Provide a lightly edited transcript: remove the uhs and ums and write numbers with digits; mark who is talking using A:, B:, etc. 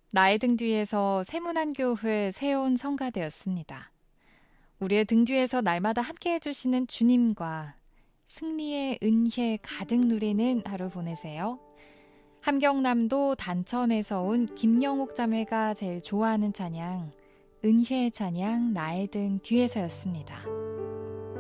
A: 나의 등 뒤에서 세문안교회 새로운 성가되었습니다. 우리의 등 뒤에서 날마다 함께 해주시는 주님과 승리의 은혜 가득 누리는 하루 보내세요. 함경남도 단천에서 온 김영옥 자매가 제일 좋아하는 찬양, 은혜의 찬양 나의 등 뒤에서였습니다.